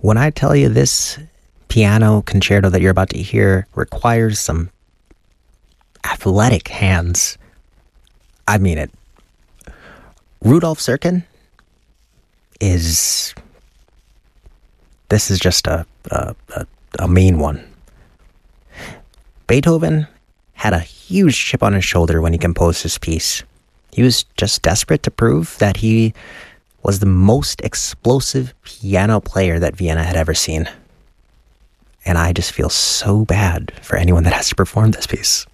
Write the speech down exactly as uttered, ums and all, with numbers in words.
When I tell you this piano concerto that you're about to hear requires some athletic hands, I mean it. Rudolf Serkin is... This is just a, a, a, a mean one. Beethoven had a huge chip on his shoulder when he composed this piece. He was just desperate to prove that he was the most explosive piano player that Vienna had ever seen. And I just feel so bad for anyone that has to perform this piece.